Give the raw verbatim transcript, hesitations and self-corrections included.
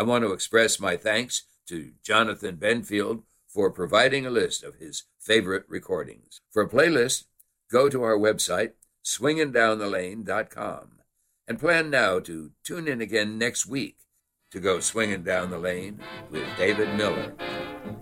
I want to express my thanks to Jonathan Benfield for providing a list of his favorite recordings. For a playlist, go to our website, swingin' down the lane dot com, and plan now to tune in again next week to go swinging down the lane with David Miller.